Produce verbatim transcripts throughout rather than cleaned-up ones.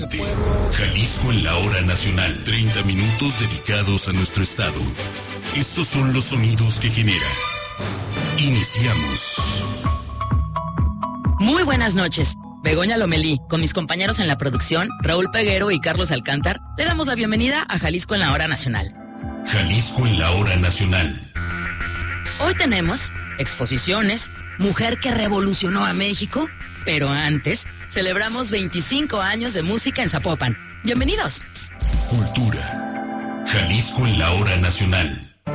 Jalisco en la hora nacional. treinta minutos dedicados a nuestro estado. Estos son los sonidos que genera. Iniciamos. Muy buenas noches. Begoña Lomelí, con mis compañeros en la producción, Raúl Peguero y Carlos Alcántar, le damos la bienvenida a Jalisco en la hora nacional. Jalisco en la hora nacional. Hoy tenemos exposiciones, mujer que revolucionó a México, pero antes celebramos veinticinco años de música en Zapopan. Bienvenidos. Cultura. Jalisco en la hora nacional.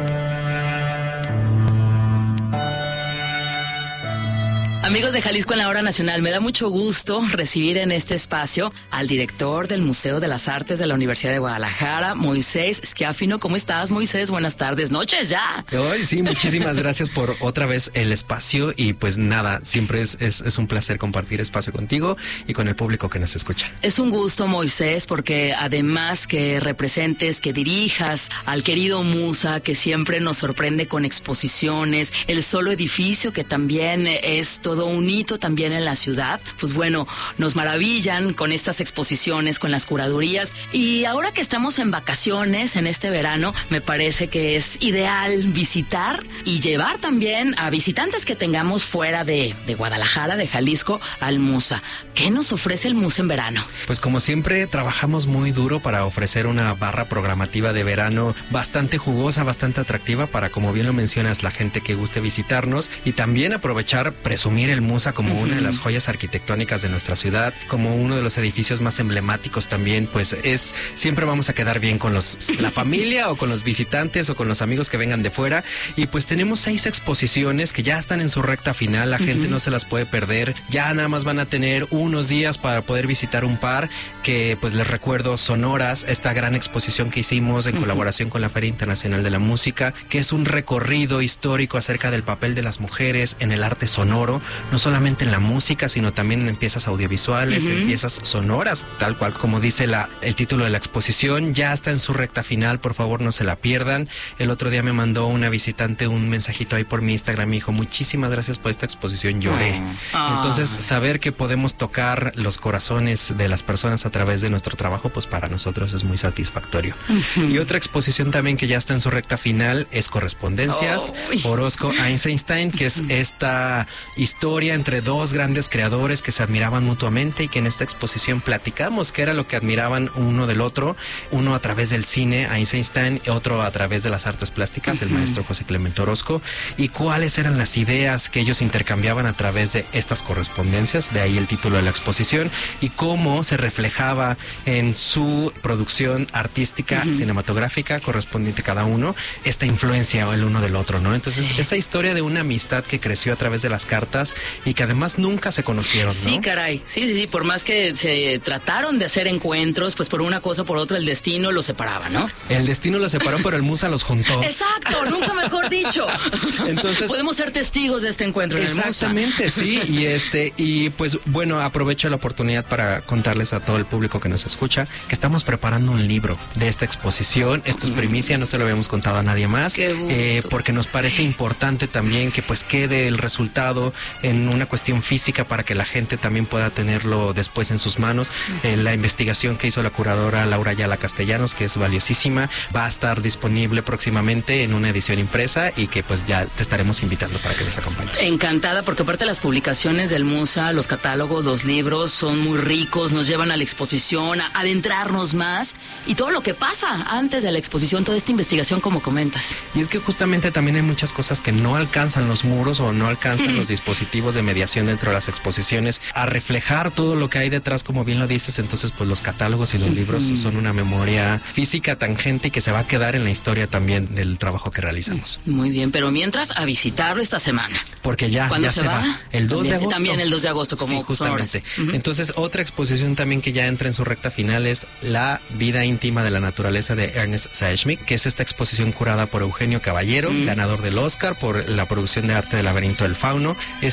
Amigos de Jalisco en la hora nacional, me da mucho gusto recibir en este espacio al director del Museo de las Artes de la Universidad de Guadalajara, Moisés Schiaffino. ¿Cómo estás, Moisés? Buenas tardes, noches ya. Hoy sí, muchísimas gracias por otra vez el espacio y pues nada, siempre es, es, es un placer compartir espacio contigo y con el público que nos escucha. Es un gusto, Moisés, porque además que representes, que dirijas al querido Musa, que siempre nos sorprende con exposiciones, el solo edificio que también es todo un hito también en la ciudad, pues bueno, nos maravillan con estas exposiciones, con las curadurías, y ahora que estamos en vacaciones en este verano, me parece que es ideal visitar y llevar también a visitantes que tengamos fuera de, de Guadalajara, de Jalisco, al Musa. ¿Qué nos ofrece el Musa en verano? Pues como siempre, trabajamos muy duro para ofrecer una barra programativa de verano bastante jugosa, bastante atractiva para, como bien lo mencionas, la gente que guste visitarnos, y también aprovechar, presumir el Musa como uh-huh. una de las joyas arquitectónicas de nuestra ciudad, como uno de los edificios más emblemáticos también. Pues es, siempre vamos a quedar bien con los la familia o con los visitantes o con los amigos que vengan de fuera. Y pues tenemos seis exposiciones que ya están en su recta final, la uh-huh. gente no se las puede perder, ya nada más van a tener unos días para poder visitar un par, que pues les recuerdo, Sonoras, esta gran exposición que hicimos en uh-huh. colaboración con la Feria Internacional de la Música, que es un recorrido histórico acerca del papel de las mujeres en el arte sonoro, no solamente en la música, sino también en piezas audiovisuales, uh-huh. en piezas sonoras, tal cual como dice la, el título de la exposición. Ya está en su recta final, por favor no se la pierdan. El otro día me mandó una visitante un mensajito ahí por mi Instagram, me dijo, muchísimas gracias por esta exposición, lloré. Oh. Entonces, saber que podemos tocar los corazones de las personas a través de nuestro trabajo, pues para nosotros es muy satisfactorio. Uh-huh. Y otra exposición también que ya está en su recta final es Correspondencias, oh. Orozco Einstein, que es esta historia entre dos grandes creadores que se admiraban mutuamente y que en esta exposición platicamos qué era lo que admiraban uno del otro, uno a través del cine, Einstein, y otro a través de las artes plásticas, uh-huh. el maestro José Clemente Orozco, y cuáles eran las ideas que ellos intercambiaban a través de estas correspondencias, de ahí el título de la exposición, y cómo se reflejaba en su producción artística, uh-huh. cinematográfica, correspondiente cada uno, esta influencia el uno del otro, ¿no? Entonces, sí. esa historia de una amistad que creció a través de las cartas y que además nunca se conocieron, ¿no? Sí, caray. Sí, sí, sí. Por más que se trataron de hacer encuentros, pues por una cosa o por otra el destino los separaba, ¿no? El destino los separó, pero el Musa los juntó. Exacto, nunca mejor dicho. Entonces, podemos ser testigos de este encuentro en el Musa. Exactamente, sí. Y este, y pues bueno, aprovecho la oportunidad para contarles a todo el público que nos escucha que estamos preparando un libro de esta exposición. Esto es primicia, no se lo habíamos contado a nadie más. Qué gusto. Eh, porque nos parece importante también que pues quede el resultado en una cuestión física para que la gente también pueda tenerlo después en sus manos. Eh, la investigación que hizo la curadora Laura Ayala Castellanos, que es valiosísima, va a estar disponible próximamente en una edición impresa y que pues ya te estaremos invitando para que nos acompañes. Encantada, porque aparte las publicaciones del Musa, los catálogos, los libros son muy ricos, nos llevan a la exposición, a adentrarnos más y todo lo que pasa antes de la exposición, toda esta investigación como comentas. Y es que justamente también hay muchas cosas que no alcanzan los muros o no alcanzan mm. los dispositivos de mediación dentro de las exposiciones a reflejar todo lo que hay detrás, como bien lo dices. Entonces pues los catálogos y los libros mm. son una memoria física tangente y que se va a quedar en la historia también del trabajo que realizamos. Muy bien, pero mientras a visitarlo esta semana. Porque ya, ¿Cuándo ya se, se va? va. El dos también, de agosto. También el dos de agosto, como sí, justamente. Uh-huh. Entonces otra exposición también que ya entra en su recta final es La vida íntima de la naturaleza de Ernest Saechmick, que es esta exposición curada por Eugenio Caballero, mm. ganador del Oscar por la producción de arte del laberinto del fauno. Es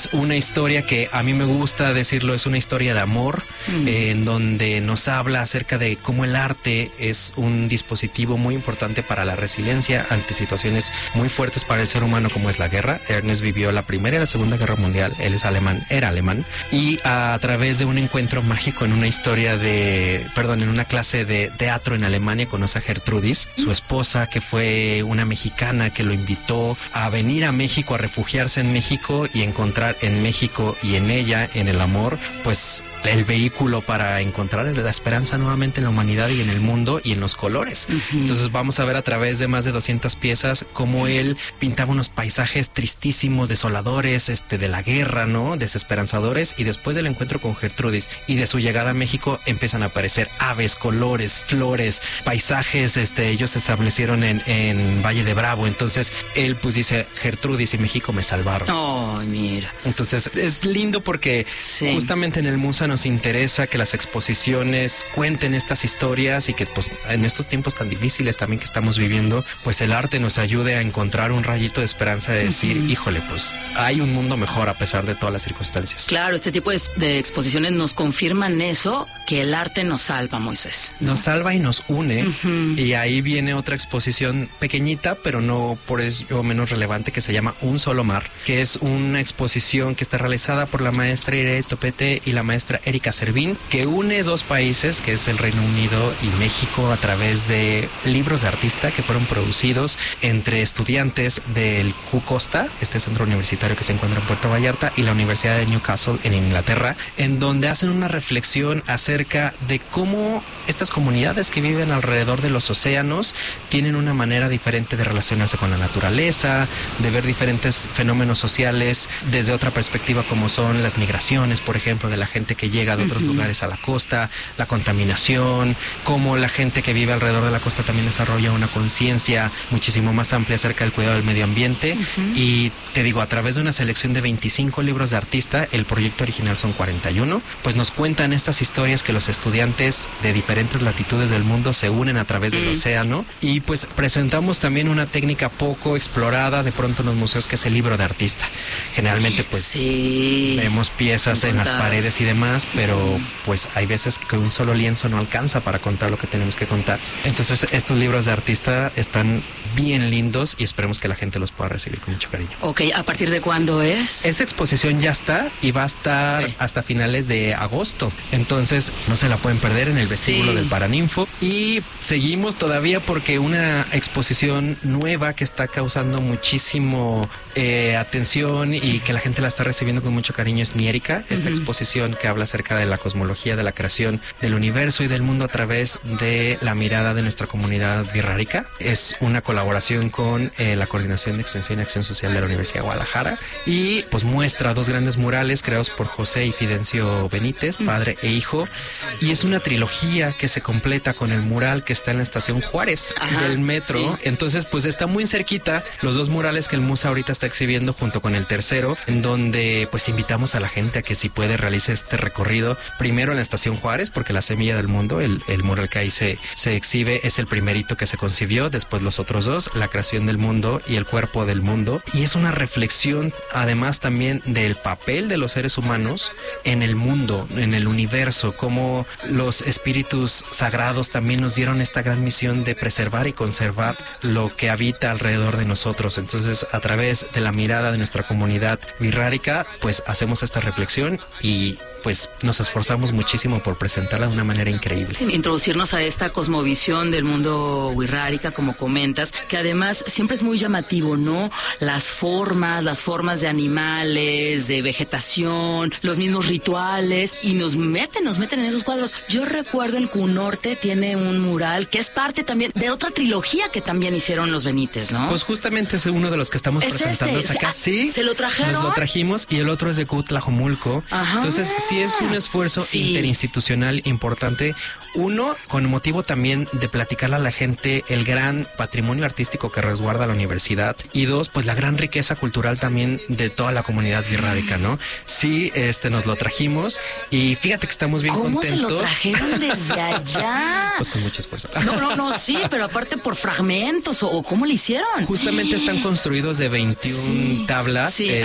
es una historia que a mí me gusta decirlo, es una historia de amor, mm. eh, en donde nos habla acerca de cómo el arte es un dispositivo muy importante para la resiliencia ante situaciones muy fuertes para el ser humano, como es la guerra. Ernest vivió la Primera y la Segunda Guerra Mundial, él es alemán, era alemán, y a, a través de un encuentro mágico en una historia de, perdón, en una clase de teatro en Alemania, conoce a Gertrudis, su esposa, que fue una mexicana que lo invitó a venir a México, a refugiarse en México y encontrar en México y en ella, en el amor, pues el vehículo para encontrar la esperanza nuevamente en la humanidad y en el mundo y en los colores. Uh-huh. Entonces vamos a ver a través de más de doscientas piezas cómo él pintaba unos paisajes tristísimos, desoladores, este, de la guerra, ¿no? Desesperanzadores, y después del encuentro con Gertrudis y de su llegada a México empiezan a aparecer aves, colores, flores, paisajes, este, ellos se establecieron en, en Valle de Bravo, entonces él pues dice, Gertrudis y México me salvaron. Oh, mira. Entonces es lindo porque sí. justamente en el Musa nos interesa que las exposiciones cuenten estas historias y que pues en estos tiempos tan difíciles también que estamos viviendo, pues el arte nos ayude a encontrar un rayito de esperanza de decir, uh-huh. híjole, pues hay un mundo mejor a pesar de todas las circunstancias. Claro, este tipo de, de exposiciones nos confirman eso, que el arte nos salva, Moisés, ¿no? Nos salva y nos une, uh-huh. y ahí viene otra exposición pequeñita, pero no por ello menos relevante, que se llama Un Solo Mar, que es una exposición que está realizada por la maestra Irene Topete y la maestra Erika Servín, que une dos países, que es el Reino Unido y México, a través de libros de artista que fueron producidos entre estudiantes del Q Costa, este centro universitario que se encuentra en Puerto Vallarta, y la Universidad de Newcastle en Inglaterra, en donde hacen una reflexión acerca de cómo estas comunidades que viven alrededor de los océanos tienen una manera diferente de relacionarse con la naturaleza, de ver diferentes fenómenos sociales desde otra perspectiva, como son las migraciones, por ejemplo, de la gente que llega de otros uh-huh. lugares a la costa, la contaminación, cómo la gente que vive alrededor de la costa también desarrolla una conciencia muchísimo más amplia acerca del cuidado del medio ambiente. Uh-huh. Y te digo, a través de una selección de veinticinco libros de artista, el proyecto original son cuarenta y uno, pues nos cuentan estas historias que los estudiantes de diferentes latitudes del mundo se unen a través del uh-huh. océano, y pues presentamos también una técnica poco explorada de pronto en los museos, que es el libro de artista. Generalmente pues sí. vemos piezas en las paredes y demás, pero pues hay veces que un solo lienzo no alcanza para contar lo que tenemos que contar. Entonces estos libros de artista están bien lindos y esperemos que la gente los pueda recibir con mucho cariño. Ok, ¿a partir de cuándo es? Esa exposición ya está y va a estar okay. hasta finales de agosto. Entonces no se la pueden perder en el vestíbulo sí. del Paraninfo. Y seguimos todavía porque una exposición nueva que está causando muchísimo eh, atención y que la gente la está recibiendo con mucho cariño es Miérica, esta uh-huh. exposición que habla acerca de la cosmología, de la creación del universo y del mundo a través de la mirada de nuestra comunidad birrárica. Es una colaboración con eh, la Coordinación de Extensión y Acción Social de la Universidad de Guadalajara, y pues muestra dos grandes murales creados por José y Fidencio Benítez, padre uh-huh. e hijo, y es una trilogía que se completa con el mural que está en la estación Juárez Ajá, del metro. Sí. Entonces pues está muy cerquita los dos murales que el Musa ahorita está exhibiendo junto con el tercero, en donde pues invitamos a la gente a que si puede realice este recorrido primero en la estación Juárez, porque la semilla del mundo, el, el mural que ahí se, se exhibe, es el primerito que se concibió, después los otros dos, la creación del mundo y el cuerpo del mundo, y es una reflexión además también del papel de los seres humanos en el mundo, en el universo, cómo los espíritus sagrados también nos dieron esta gran misión de preservar y conservar lo que habita alrededor de nosotros. Entonces, a través de la mirada de nuestra comunidad birrárica, pues hacemos esta reflexión y pues nos esforzamos muchísimo por presentarla de una manera increíble. Introducirnos a esta cosmovisión del mundo birrárica, como comentas, que además siempre es muy llamativo, ¿no? Las formas, las formas de animales, de vegetación, los mismos rituales, y nos meten, nos meten en esos cuadros. Yo recuerdo el Q Norte tiene un mural que es parte también de otra trilogía que también hicieron los Benítez, ¿no? Pues justamente es uno de los que estamos ¿Es presentando este? acá. Sí. ¿Se lo trajeron? Nos lo trajimos, y el otro es de Q Tlajomulco. Ajá. Entonces, sí es un esfuerzo sí. interinstitucional importante. Uno, con motivo también de platicarle a la gente el gran patrimonio artístico que resguarda la universidad. Y dos, pues la gran riqueza cultural también de toda la comunidad birrárica, ¿no? Sí, este, nos lo trajimos y fíjate que estamos bien ¿Cómo contentos. ¿Cómo se lo trajeron desde allá? Pues con mucho esfuerzo. No, no, no, sí, pero aparte por fragmentos, o, o ¿cómo lo hicieron? Justamente están construidos de veintiuna sí, tablas, sí, este,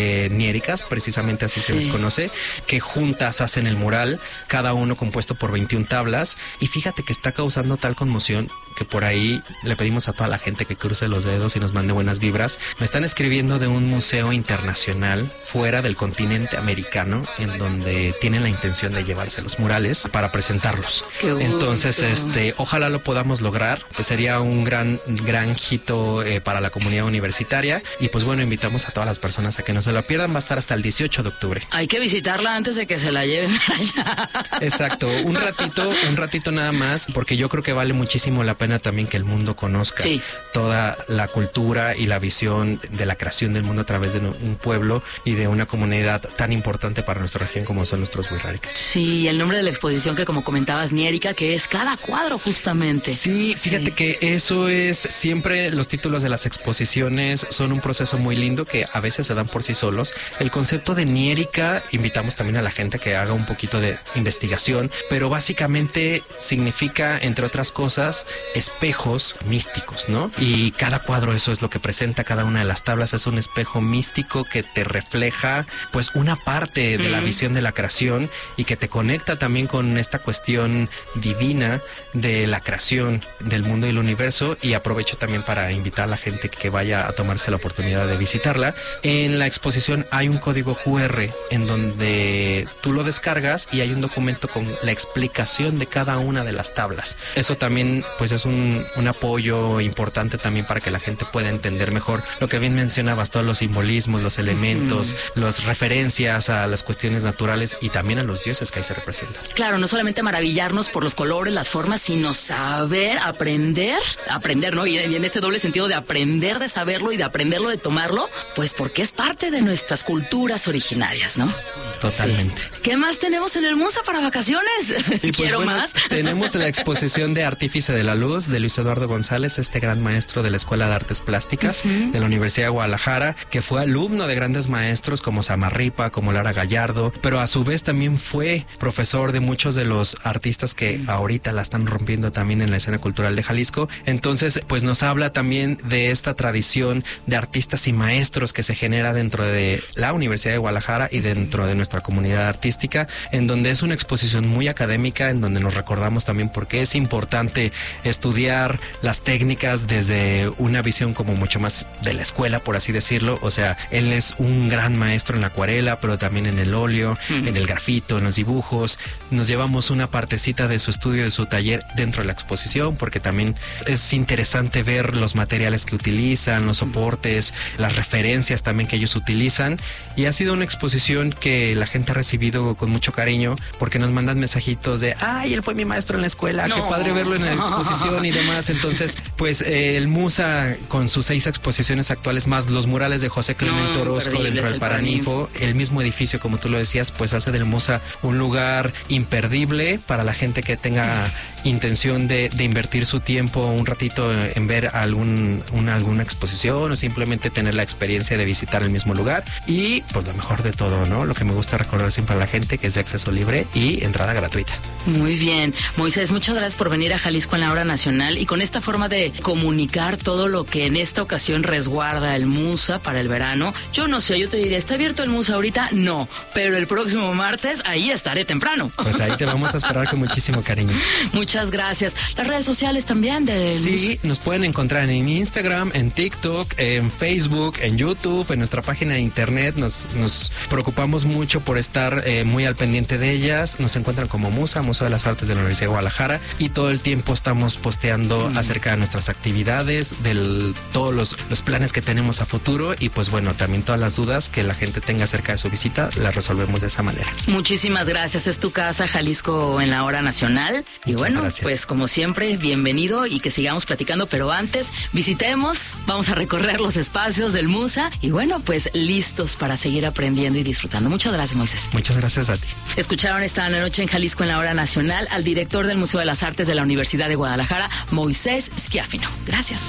eh, niéricas, precisamente así sí. se les conoce, que juntas hacen el mural, cada uno compuesto por veintiuna tablas, y fíjate que está causando tal conmoción que por ahí le pedimos a toda la gente que cruce los dedos y nos mande buenas vibras. Me están escribiendo de un museo internacional fuera del continente americano, en donde tienen la intención de llevarse los murales para presentarlos. Entonces, este, ojalá lo podamos lograr, pues sería un gran, gran hito eh, para la comunidad universitaria, y pues bueno, invitamos a todas las personas a que no se lo pierdan. Va a estar hasta el dieciocho de octubre. Hay que visitarla antes de que se la lleven allá. Exacto, un ratito, un ratito nada más, porque yo creo que vale muchísimo la pena también que el mundo conozca sí. toda la cultura y la visión de la creación del mundo a través de un pueblo y de una comunidad tan importante para nuestra región como son nuestros wixárikas. Sí, el nombre de la exposición que como comentabas, Niérica, que es cada cuadro justamente. Sí, fíjate sí. que eso es, siempre los títulos de las exposiciones son un proceso muy lindo que a veces se dan por sí solos. El concepto de Niérica, invitamos también a la gente que haga un poquito de investigación, pero básicamente significa, entre otras cosas, espejos místicos, ¿no? Y cada cuadro eso es lo que presenta, cada una de las tablas es un espejo místico que te refleja pues una parte de mm. la visión de la creación y que te conecta también con esta cuestión divina de la creación del mundo y el universo. Y aprovecho también para invitar a la gente que vaya a tomarse la oportunidad de visitarla. En la exposición hay un código cu erre en donde tú lo descargas y hay un documento con la explicación de cada una de las tablas. Eso también pues es un, un apoyo importante también para que la gente pueda entender mejor lo que bien mencionabas, todos los simbolismos, los elementos, uh-huh. las referencias a las cuestiones naturales y también a los dioses que ahí se representan. Claro, no solamente maravillarnos por los colores, las formas, sino saber, aprender, aprender, ¿no? Y en este doble sentido de aprender de saberlo y de aprenderlo de tomarlo, pues porque es parte de nuestras culturas originarias, ¿no? Totalmente. Sí. ¿Qué más tenemos en el Musa para vacaciones? Y pues, Quiero bueno, más. Tenemos la exposición de Artífice de la Luz de Luis Eduardo González, este gran maestro de la Escuela de Artes Plásticas uh-huh. de la Universidad de Guadalajara, que fue alumno de grandes maestros como Samarripa, como Lara Gallardo, pero a su vez también fue profesor de muchos de los artistas que uh-huh. ahorita la están rompiendo también en la escena cultural de Jalisco. Entonces, pues nos habla también de esta tradición de artistas y maestros que se genera dentro de la Universidad de Guadalajara y dentro de nuestra comunidad artística, en donde es una exposición muy académica, en donde nos recordamos también por qué es importante estudiar las técnicas desde una visión como mucho más de la escuela, por así decirlo. O sea, él es un gran maestro en la acuarela, pero también en el óleo, mm. en el grafito, en los dibujos. Nos llevamos una partecita de su estudio, de su taller dentro de la exposición, porque también es interesante ver los materiales que utilizan, los soportes, las referencias también que ellos utilizan. Y ha sido una exposición que la gente ha recibido con mucho cariño, porque nos mandan mensajitos de, ay, él fue mi maestro en la escuela, no. qué padre verlo en la exposición y demás. Entonces, pues eh, el Musa, con sus seis exposiciones actuales, más los murales de José Clemente no, Orozco dentro del Paraninfo, el mismo edificio, como tú lo decías, pues hace del Musa un lugar imperdible para la gente que tenga intención de, de invertir su tiempo un ratito en ver algún, una, alguna exposición o simplemente tener la experiencia de visitar el mismo lugar. Y pues lo mejor de todo, ¿no? Lo que me gusta recordar siempre a la gente, que es de acceso libre y entrada gratuita. Muy bien. Moisés, muchas gracias por venir a Jalisco en la Hora Nacional y con esta forma de comunicar todo lo que en esta ocasión resguarda el Musa para el verano. Yo no sé, yo te diré, ¿está abierto el Musa ahorita? No, pero el próximo martes ahí estaré temprano. Pues ahí te vamos a esperar con muchísimo cariño. Muchas gracias. Las redes sociales también del Sí, Musa. Nos pueden encontrar en Instagram, en TikTok, en Facebook, en YouTube, en nuestra página de internet. Nos, nos preocupamos mucho por estar eh, muy al pendiente de ellas. Nos encuentran como Musa, Museo de las Artes de la Universidad de Guadalajara, y todo el tiempo estamos posteando mm. acerca de nuestras actividades, de todos los, los planes que tenemos a futuro, y pues bueno, también todas las dudas que la gente tenga acerca de su visita las resolvemos de esa manera. Muchísimas gracias. Es tu casa, Jalisco en la Hora Nacional. Y Muchas bueno, gracias. Pues como siempre, bienvenido y que sigamos platicando, pero antes visitemos, vamos a recorrer los espacios del Musa y bueno, pues listos para seguir aprendiendo y disfrutando. Muchas gracias, Moisés. Muchas gracias a ti. Escucharon esta noche en Jalisco en la Hora Nacional al director del Museo de las Artes de la Universidad de Guadalajara, Moisés Schiaffino. Gracias.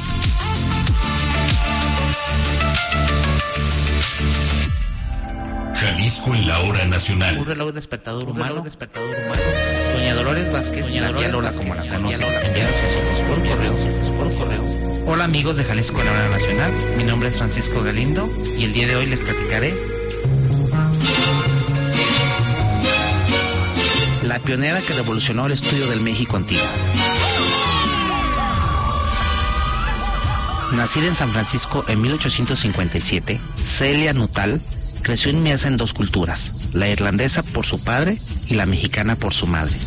Jalisco en la Hora Nacional. Un reloj despertador humano, reloj despertador humano. Doña Dolores Vázquez, Doña Dolores Lola, como la conocen, enviar sus ojos por correo, por correo. Hola amigos de Jalisco en la Hora Nacional, mi nombre es Francisco Galindo y el día de hoy les platicaré pionera que revolucionó el estudio del México antiguo. Nacida en San Francisco en mil ochocientos cincuenta y siete, Celia Nuttall creció inmersa en dos culturas, la irlandesa por su padre y la mexicana por su madre.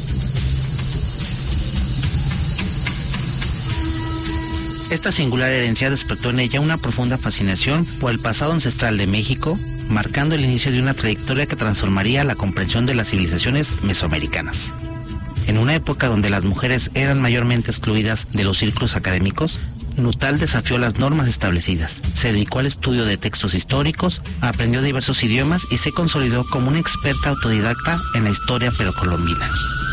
Esta singular herencia despertó en ella una profunda fascinación por el pasado ancestral de México, marcando el inicio de una trayectoria que transformaría la comprensión de las civilizaciones mesoamericanas. En una época donde las mujeres eran mayormente excluidas de los círculos académicos, Nuttall desafió las normas establecidas, se dedicó al estudio de textos históricos, aprendió diversos idiomas y se consolidó como una experta autodidacta en la historia precolombina.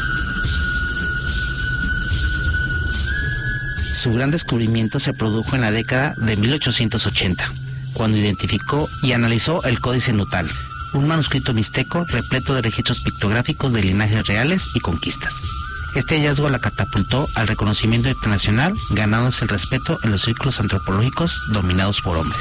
Su gran descubrimiento se produjo en la década de mil ochocientos ochenta, cuando identificó y analizó el Códice Nuttall, un manuscrito mixteco repleto de registros pictográficos de linajes reales y conquistas. Este hallazgo la catapultó al reconocimiento internacional, ganándose el respeto en los círculos antropológicos dominados por hombres.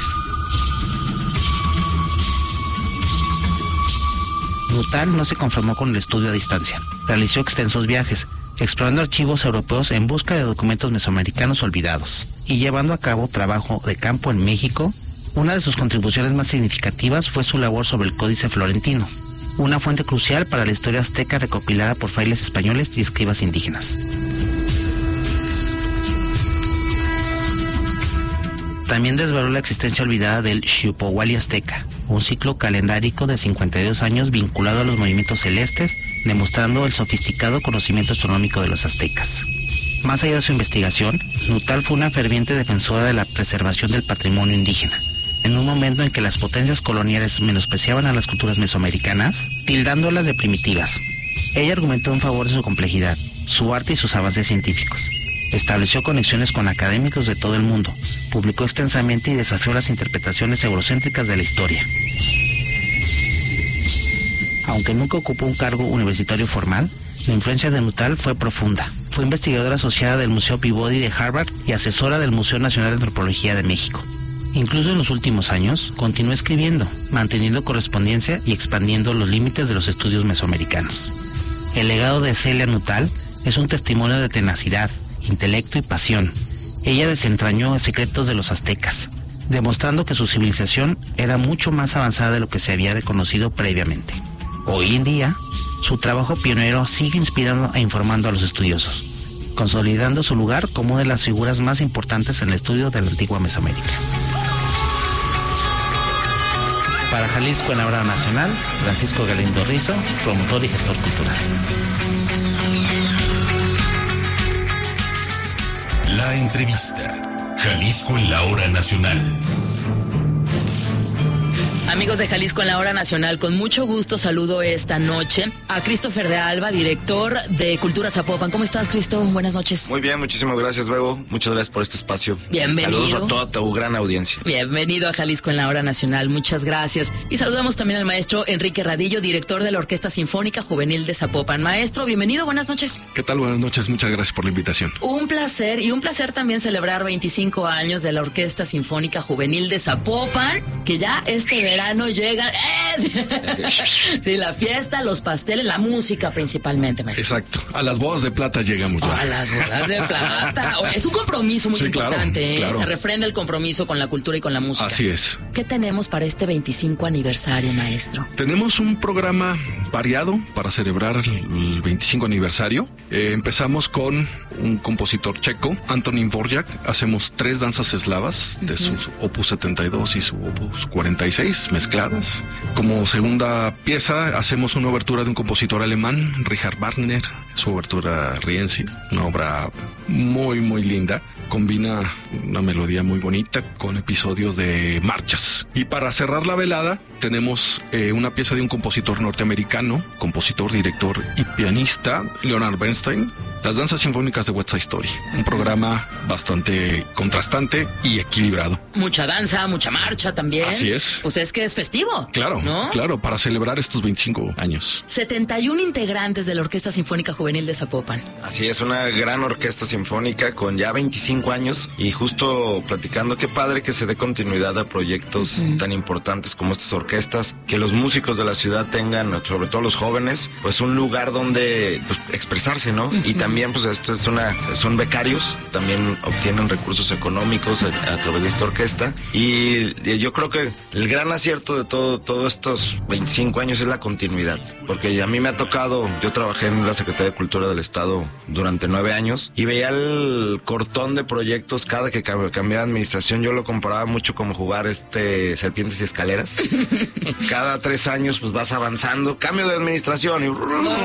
Nuttall no se conformó con el estudio a distancia. Realizó extensos viajes, explorando archivos europeos en busca de documentos mesoamericanos olvidados y llevando a cabo trabajo de campo en México. Una de sus contribuciones más significativas fue su labor sobre el Códice Florentino, una fuente crucial para la historia azteca recopilada por frailes españoles y escribas indígenas. También desveló la existencia olvidada del Xiuhpohualli azteca, un ciclo calendárico de cincuenta y dos años vinculado a los movimientos celestes, demostrando el sofisticado conocimiento astronómico de los aztecas. Más allá de su investigación, Nuttall fue una ferviente defensora de la preservación del patrimonio indígena, en un momento en que las potencias coloniales menospreciaban a las culturas mesoamericanas, tildándolas de primitivas. Ella argumentó en favor de su complejidad, su arte y sus avances científicos. Estableció conexiones con académicos de todo el mundo, publicó extensamente y desafió las interpretaciones eurocéntricas de la historia. Aunque nunca ocupó un cargo universitario formal, la influencia de Nuttall fue profunda. Fue investigadora asociada del Museo Peabody de Harvard y asesora del Museo Nacional de Antropología de México. Incluso en los últimos años, continuó escribiendo, manteniendo correspondencia y expandiendo los límites de los estudios mesoamericanos. El legado de Celia Nuttall es un testimonio de tenacidad, intelecto y pasión. Ella desentrañó secretos de los aztecas, demostrando que su civilización era mucho más avanzada de lo que se había reconocido previamente. Hoy en día, su trabajo pionero sigue inspirando e informando a los estudiosos, consolidando su lugar como una de las figuras más importantes en el estudio de la antigua Mesoamérica. Para Jalisco en la Hora Nacional, Francisco Galindo Rizo, promotor y gestor cultural. La entrevista. Jalisco en la Hora Nacional. Amigos de Jalisco en la Hora Nacional, con mucho gusto saludo esta noche a Christopher de Alba, director de Cultura Zapopan. ¿Cómo estás, Cristo? Buenas noches. Muy bien, muchísimas gracias, Bego. Muchas gracias por este espacio. Bienvenido. Saludos a toda tu gran audiencia. Bienvenido a Jalisco en la Hora Nacional. Muchas gracias. Y saludamos también al maestro Enrique Radillo, director de la Orquesta Sinfónica Juvenil de Zapopan. Maestro, bienvenido, buenas noches. ¿Qué tal? Buenas noches, muchas gracias por la invitación. Un placer, y un placer también celebrar veinticinco años de la Orquesta Sinfónica Juvenil de Zapopan, que ya este verano llega... Sí, la fiesta, los pasteles, la música principalmente, maestro. Exacto. A las bodas de plata llegamos ya. A las bodas de plata. Es un compromiso muy sí, importante, claro, ¿eh? Claro. Se refrenda el compromiso con la cultura y con la música. Así es. ¿Qué tenemos para este veinticinco aniversario, maestro? Tenemos un programa variado para celebrar el veinticinco aniversario. Eh, empezamos con un compositor checo, Antonín Dvořák. Hacemos tres danzas eslavas de uh-huh. sus opus setenta y dos y su opus cuarenta y seis mezcladas. Como segunda pieza hacemos una obertura de un compositor alemán, Richard Wagner, su obertura Rienzi, una obra muy muy linda. Combina una melodía muy bonita con episodios de marchas. Y para cerrar la velada tenemos eh, una pieza de un compositor norteamericano, compositor, director y pianista, Leonard Bernstein, Las Danzas Sinfónicas de West Side Story, un programa bastante contrastante y equilibrado. Mucha danza, mucha marcha también. Así es. Pues es que es festivo. Claro, ¿no? claro, para celebrar estos veinticinco años. setenta y uno integrantes de la Orquesta Sinfónica Juvenil de Zapopan. Así es, una gran orquesta sinfónica con ya veinticinco años y justo platicando, qué padre que se dé continuidad a proyectos uh-huh. tan importantes como estas orquestas, que los músicos de la ciudad tengan, sobre todo los jóvenes, pues un lugar donde pues, expresarse, ¿no? Uh-huh. Y también pues esto es una, son becarios, también obtienen recursos económicos a, a través de esta orquesta y, y yo creo que el gran acierto de todo, todos estos veinticinco años es la continuidad, porque a mí me ha tocado, yo trabajé en la Secretaría de Cultura del Estado durante nueve años y veía el cortón de proyectos cada que cambiaba de administración. Yo lo comparaba mucho como jugar este Serpientes y Escaleras. Cada tres años pues vas avanzando, cambio de administración y,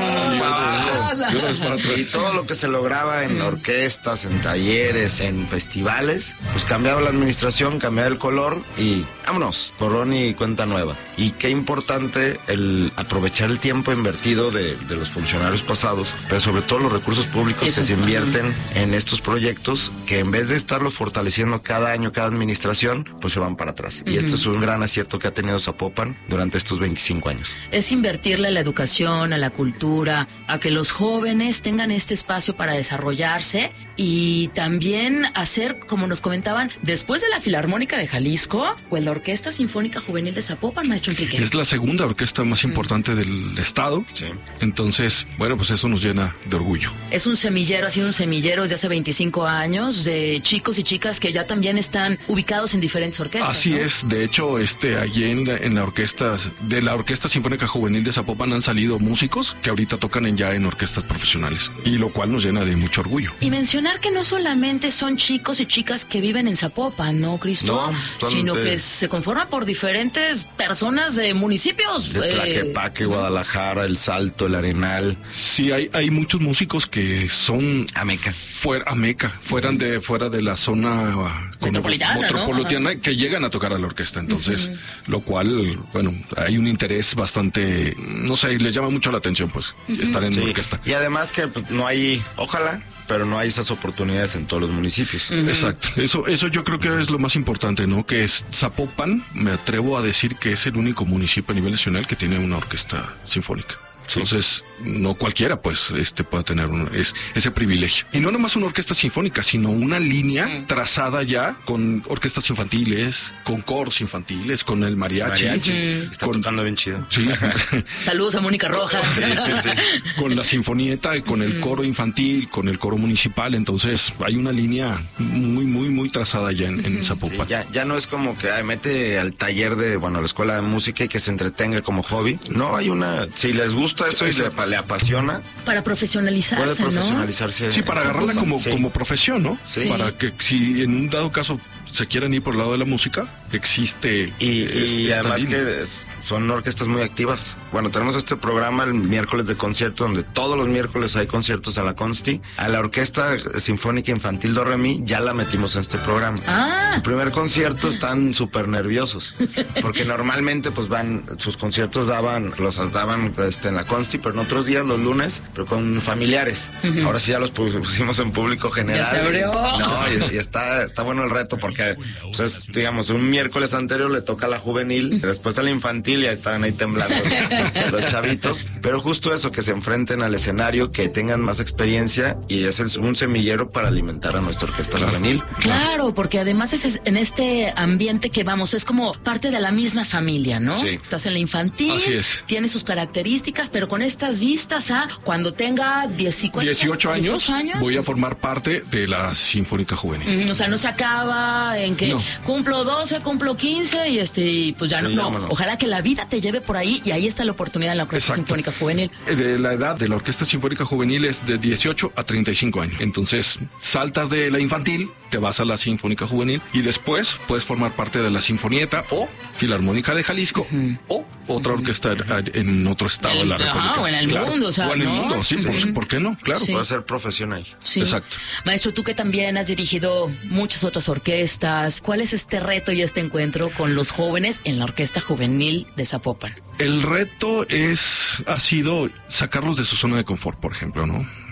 y todo lo que se lograba en orquestas, en talleres, en festivales, pues cambiaba la administración, cambiaba el color y vámonos, borrón y cuenta nueva. Y qué importante el aprovechar el tiempo invertido de, de los funcionarios pasados, pero sobre todo los recursos públicos Eso. que se invierten en estos proyectos, que en vez de estarlos fortaleciendo cada año, cada administración, pues se van para atrás. Uh-huh. Y este es un gran acierto que ha tenido Zapopan durante estos veinticinco años. Es invertirle a la educación, a la cultura, a que los jóvenes tengan este espacio para desarrollarse y también hacer, como nos comentaban, después de la Filarmónica de Jalisco, pues la Orquesta Sinfónica Juvenil de Zapopan, maestro Enrique. Es la segunda orquesta más importante uh-huh. del estado. Sí. Entonces, bueno, pues eso nos llena de orgullo. Es un semillero, ha sido un semillero desde hace veinticinco años de chicos y chicas que ya también están ubicados en diferentes orquestas. Así ¿no? es, de hecho, este allí en la, en la orquesta de la Orquesta Sinfónica Juvenil de Zapopan han salido músicos que ahorita tocan en, ya en orquestas profesionales, y lo cual nos llena de mucho orgullo. Y mencionar que no solamente son chicos y chicas que viven en Zapopan, ¿no, Cristo? No, son sino de... que se conforma por diferentes personas de municipios. De Tlaquepaque, eh... Guadalajara, El Salto, El Arenal. Sí, hay, hay muchos músicos que son Ameca. Fuera, Ameca, fueran de, fuera de la zona uh, metropolitana, metropolitana ¿no? que llegan a tocar a la orquesta. Entonces, uh-huh. lo cual, bueno, hay un interés bastante, no sé, les llama mucho la atención, pues, uh-huh. estar en sí. la orquesta. Y además que pues, no hay, ojalá, pero no hay esas oportunidades en todos los municipios. Uh-huh. Exacto. Eso, eso yo creo que es lo más importante, ¿no? Que es Zapopan, me atrevo a decir que es el único municipio a nivel nacional que tiene una orquesta sinfónica. Entonces, no cualquiera, pues, este puede tener un, es, ese privilegio. Y no nomás una orquesta sinfónica, sino una línea mm. trazada ya con orquestas infantiles, con coros infantiles, con el mariachi. mariachi. Mm. Está con, tocando bien chido. Sí. Saludos a Mónica Rojas. Sí, sí, sí. Con la sinfonieta, y con el coro infantil, con el coro municipal. Entonces, hay una línea muy, muy, muy trazada ya en, en Zapopan. Sí, ya, ya no es como que ay, mete al taller de, bueno, a la escuela de música y que se entretenga como hobby. No, hay una, si les gusta eso y le, le apasiona. Para profesionalizarse, puede profesionalizarse, ¿no? Sí, para agarrarla como, sí. como profesión, ¿no? Sí. Para que si en un dado caso se quieren ir por el lado de la música, existe. Y, y además línea. que es, son orquestas muy activas. Bueno, tenemos este programa el miércoles de concierto, donde todos los miércoles hay conciertos a la Consti. A la Orquesta Sinfónica Infantil Do Re Mi ya la metimos en este programa. Ah. El primer concierto están súper nerviosos, porque normalmente pues van, sus conciertos daban, los daban este, en la Consti, pero en otros días, los lunes, pero con familiares. Uh-huh. Ahora sí ya los pusimos en público general. ¿Ya se abrió? Y, no, y, y está, está bueno el reto, porque pues es, digamos, un miércoles anterior le toca a la juvenil, después a la infantil, ya estaban ahí temblando los chavitos, pero justo eso, que se enfrenten al escenario, que tengan más experiencia, y es el, un semillero para alimentar a nuestra orquesta claro. juvenil. Claro, porque además es en este ambiente que vamos, es como parte de la misma familia, ¿no? Sí. Estás en la infantil, así es. Tiene sus características, pero con estas vistas a cuando tenga dieciocho, dieciocho, años, dieciocho años, voy a formar parte de la Sinfónica Juvenil. Mm, o sea, no se acaba en que no. cumplo doce, cumplo quince y este, pues ya sí, no, no. Ojalá que la vida te lleve por ahí y ahí está la oportunidad en la Orquesta Exacto. Sinfónica Juvenil. De la edad de la Orquesta Sinfónica Juvenil es de dieciocho a treinta y cinco años. Entonces, saltas de la infantil, te vas a la Sinfónica Juvenil y después puedes formar parte de la Sinfonieta o Filarmónica de Jalisco uh-huh. o otra orquesta en, en otro estado el, de la República. Ah, o en el claro. mundo, o sea, o en el ¿no? mundo, sí, sí. Por, ¿por qué no? Claro. Sí. Puede ser profesión ahí. Sí. Exacto. Maestro, tú que también has dirigido muchas otras orquestas, ¿cuál es este reto y este encuentro con los jóvenes en la Orquesta Juvenil de Zapopan? El reto es, ha sido sacarlos de su zona de confort, por ejemplo, ¿no?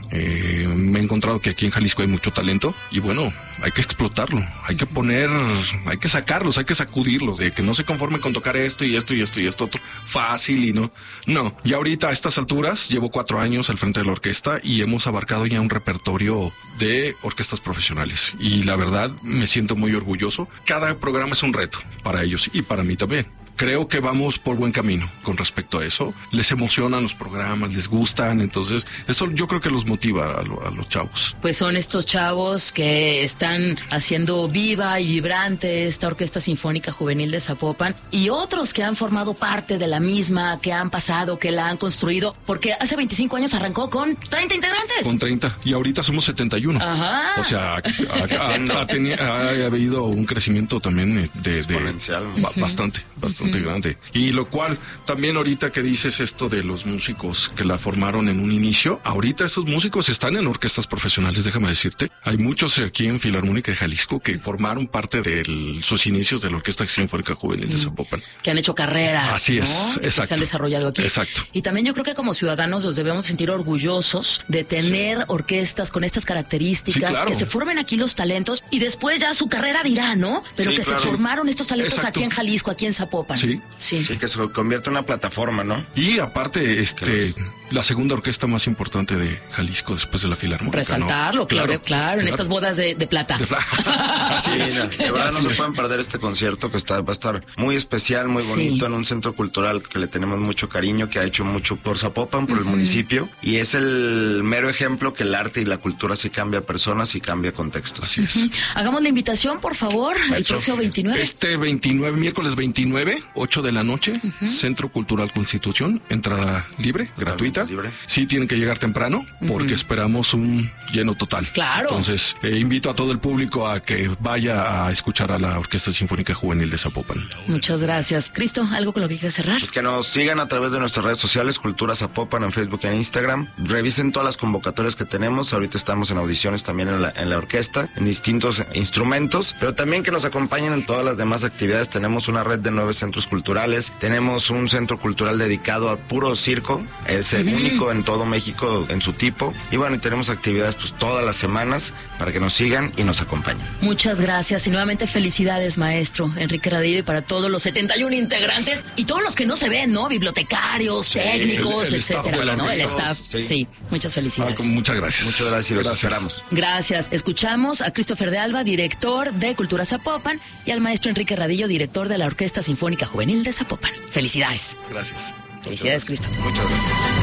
Eh, me he encontrado que aquí en Jalisco hay mucho talento y bueno, hay que explotarlo, hay que poner, hay que sacarlos, hay que sacudirlos, de que no se conformen con tocar esto y esto y esto y esto otro fácil y no. No, ya ahorita a estas alturas llevo cuatro años al frente de la orquesta y hemos abarcado ya un repertorio de orquestas profesionales y la verdad me siento muy orgulloso. Cada programa es un reto para ellos y para mí también. Creo que vamos por buen camino con respecto a eso. Les emocionan los programas, les gustan, entonces eso yo creo que los motiva a, lo, a los chavos. Pues son estos chavos que están haciendo viva y vibrante esta Orquesta Sinfónica Juvenil de Zapopan y otros que han formado parte de la misma, que han pasado, que la han construido, porque hace veinticinco años arrancó con treinta integrantes. Con treinta y ahorita somos setenta y uno. Ajá. O sea, ha, ha, ha, teni, ha habido un crecimiento también de, de exponencial, ba, bastante, bastante. Grande. Y lo cual, también ahorita que dices esto de los músicos que la formaron en un inicio, ahorita estos músicos están en orquestas profesionales, déjame decirte. Hay muchos aquí en Filarmónica de Jalisco que formaron parte de sus inicios de la Orquesta Sinfónica Juvenil de Zapopan. Que han hecho carrera. Así es, ¿no? exacto. Que se han desarrollado aquí. Exacto. Y también yo creo que como ciudadanos nos debemos sentir orgullosos de tener sí. orquestas con estas características, sí, claro. que se formen aquí los talentos y después ya su carrera dirá, ¿no? Pero sí, que claro. se formaron estos talentos exacto. aquí en Jalisco, aquí en Zapopan. Sí. Sí. Sí, que se convierte en una plataforma, ¿no? Y aparte, este, la segunda orquesta más importante de Jalisco después de la Filarmónica. Resaltarlo, ¿no? claro, claro, claro, en claro. estas bodas de, de plata. De plata. Así es. Sí, de verdad no se pueden perder este concierto que está, va a estar muy especial, muy bonito, sí. en un centro cultural que le tenemos mucho cariño, que ha hecho mucho por Zapopan, por uh-huh. el municipio, y es el mero ejemplo que el arte y la cultura sí cambia personas y cambia contextos. Así es. Uh-huh. Hagamos la invitación, por favor, Maestro. El próximo veintinueve. Este veintinueve, miércoles veintinueve, ocho de la noche, uh-huh. Centro Cultural Constitución, entrada libre, Totalmente gratuita. Libre. Sí tienen que llegar temprano porque uh-huh. esperamos un lleno total. Claro. Entonces, eh, invito a todo el público a que vaya a escuchar a la Orquesta Sinfónica Juvenil de Zapopan. Muchas gracias. Cristo, ¿algo con lo que quieras cerrar? Pues que nos sigan a través de nuestras redes sociales, Cultura Zapopan, en Facebook y en Instagram. Revisen todas las convocatorias que tenemos. Ahorita estamos en audiciones también en la, en la orquesta, en distintos instrumentos, pero también que nos acompañen en todas las demás actividades. Tenemos una red de nueve centros culturales. Tenemos un centro cultural dedicado a puro circo. Es el uh-huh. único en todo México en su tipo. Y bueno, y tenemos actividades pues todas las semanas para que nos sigan y nos acompañen. Muchas gracias y nuevamente felicidades, maestro Enrique Radillo, y para todos los setenta y uno integrantes y todos los que no se ven, ¿no? Bibliotecarios, sí, técnicos, el, el etcétera, ¿no? El staff. Sí. sí, muchas felicidades. Ah, muchas gracias. Muchas gracias y los gracias. Esperamos. Gracias. Escuchamos a Christopher de Alba, director de Cultura Zapopan, y al maestro Enrique Radillo, director de la Orquesta Sinfónica Juvenil de Zapopan. Felicidades. Gracias. Felicidades, Cristo. Muchas gracias.